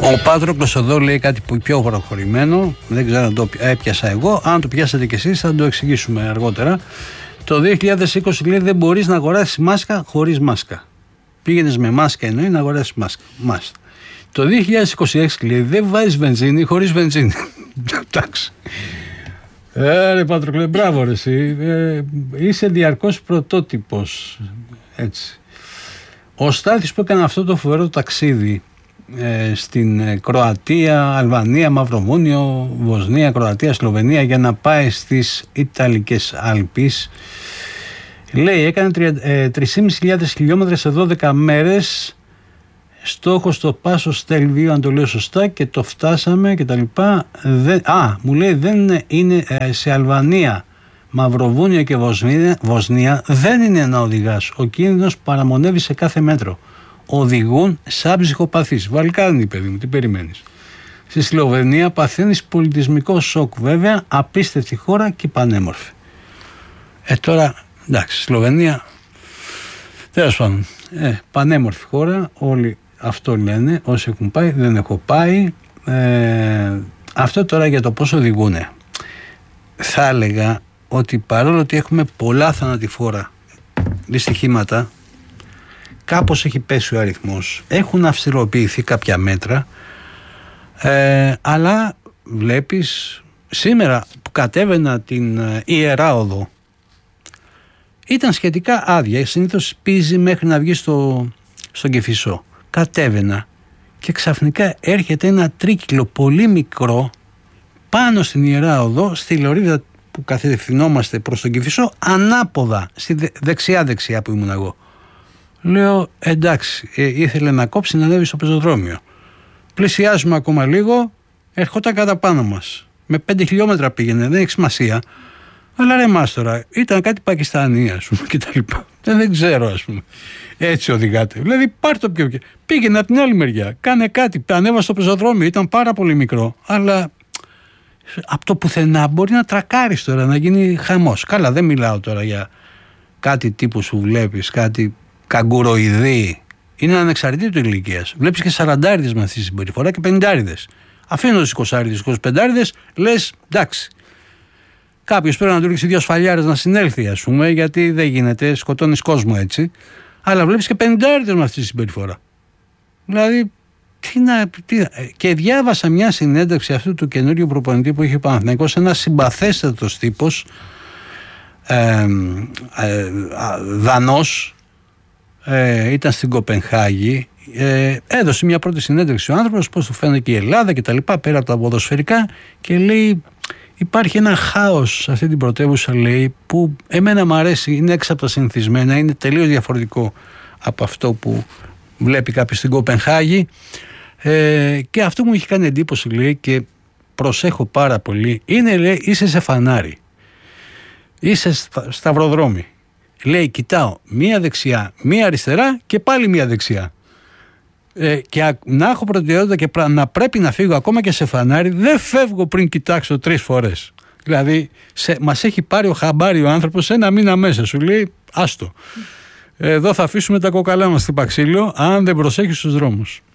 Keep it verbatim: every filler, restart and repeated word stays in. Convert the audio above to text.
Ο Πάτροκλος εδώ λέει κάτι που πιο προχωρημένο. Δεν ξέρω αν το έπιασα εγώ. Αν το πιάσατε κι εσείς θα το εξηγήσουμε αργότερα. Το δύο χιλιάδες είκοσι λέει δεν μπορείς να αγοράσεις μάσκα χωρίς μάσκα. Πήγαινες με μάσκα εννοεί να αγοράσεις μάσκα. μάσκα. Το δύο χιλιάδες είκοσι έξι λέει δεν βάζεις βενζίνη χωρίς βενζίνη. Εντάξει. Ε, ρε Πάτροκλε, μπράβο ρε εσύ. Ε, είσαι διαρκώς πρωτότυπος. Έτσι. Ο Στάθης που έκανε αυτό το φοβερό ταξίδι ε, στην ε, Κροατία, Αλβανία, Μαυροβούνιο, Βοσνία, Κροατία, Σλοβενία για να πάει στις Ιταλικές Άλπεις, λέει έκανε τρεις χιλιάδες πεντακόσια χιλιόμετρα σε δώδεκα μέρες, στόχο στο Πάσο Στέλβιο, αν το λέω σωστά, και το φτάσαμε και τα λοιπά. Δεν, α, μου λέει δεν είναι ε, σε Αλβανία, Μαυροβούνιο και Βοσνία, Βοσνία δεν είναι να οδηγάς. Ο κίνδυνος παραμονεύει σε κάθε μέτρο. Οδηγούν σαν ψυχοπαθείς. Βαλκάνι, παιδί μου, τι περιμένεις. Στη Σλοβενία παθαίνεις πολιτισμικό σοκ, βέβαια, απίστευτη χώρα και πανέμορφη. Ε, τώρα, εντάξει, Σλοβενία, τέλος πάντων, ε, πανέμορφη χώρα, όλοι αυτό λένε, όσοι έχουν πάει, δεν έχω πάει. Ε, αυτό τώρα για το πώς οδηγούνε. Θα έλεγα ότι παρόλο ότι έχουμε πολλά θανατηφόρα δυστυχήματα, κάπως έχει πέσει ο αριθμός, έχουν αυστηροποιηθεί κάποια μέτρα, ε, αλλά βλέπεις σήμερα που κατέβαινα την ε, Ιερά Οδό, ήταν σχετικά άδεια, συνήθως πίζει μέχρι να βγει στο, στον Κηφισό. Κατέβαινα και ξαφνικά έρχεται ένα τρίκυκλο πολύ μικρό πάνω στην Ιερά Οδό, στη λωρίδα που κατευθυνόμαστε προς τον Κηφισό, ανάποδα, στη δεξιά-δεξιά που ήμουν εγώ. Λέω εντάξει, ε, ήθελε να κόψει να ανέβει στο πεζοδρόμιο. Πλησιάζουμε ακόμα λίγο, ερχόταν κατά πάνω μας. Με πέντε χιλιόμετρα πήγαινε, δεν έχει σημασία. Αλλά ρε μάστορα, ήταν κάτι Πακιστανία, ας πούμε, και τα λοιπά. Δεν, δεν ξέρω, ας πούμε. Έτσι οδηγάτε. Δηλαδή, πάρ' το πιο. Πήγαινε από την άλλη μεριά. Κάνε κάτι. Ανέβα στο πεζοδρόμιο. Ήταν πάρα πολύ μικρό. Αλλά από το πουθενά μπορεί να τρακάρεις τώρα, να γίνει χαμός. Καλά, δεν μιλάω τώρα για κάτι τύπου σου βλέπεις, κάτι καγκουροειδή. Είναι ανεξαρτήτου ηλικίας. Βλέπεις και σαραντάριδες με αυτή τη συμπεριφορά και πενηντάριδες. Αφήνω τους εικοσάριδες, εικοσιπεντάριδες, λες εντάξει. Κάποιος πρέπει να του ρίξει δύο σφαλιάρες να συνέλθει, ας πούμε, γιατί δεν γίνεται, σκοτώνεις κόσμο έτσι. Αλλά βλέπεις και πενηντάριδες με αυτή τη συμπεριφορά. Δηλαδή, τι να, τι, και διάβασα μια συνέντευξη αυτού του καινούριου προπονητή που είχε ο Παναθηναϊκός, ένας συμπαθέστατος τύπος, ε, ε, Δανός, ε, ήταν στην Κοπενχάγη, ε, έδωσε μια πρώτη συνέντευξη ο άνθρωπος, πώς του φαίνεται και η Ελλάδα και τα λοιπά, πέρα από τα ποδοσφαιρικά, και λέει υπάρχει ένα χάος σε αυτή την πρωτεύουσα, λέει, που εμένα μου αρέσει, είναι έξω από τα συνηθισμένα, είναι τελείως διαφορετικό από αυτό που βλέπει κάποιος στην Κοπενχάγη, ε, και αυτό μου έχει κάνει εντύπωση, λέει, και προσέχω πάρα πολύ, είναι, λέει, είσαι σε φανάρι, είσαι στα, σταυροδρόμι, λέει, κοιτάω μία δεξιά, μία αριστερά και πάλι μία δεξιά, ε, και να έχω προτεραιότητα και να πρέπει να φύγω ακόμα και σε φανάρι, δεν φεύγω πριν κοιτάξω τρεις φορές. Δηλαδή σε, μας έχει πάρει ο χαμπάρι ο άνθρωπος ένα μήνα μέσα, σου λέει άστο, εδώ θα αφήσουμε τα κοκαλά μας στην Παξίλιο αν δεν προσέχεις στους δρόμους.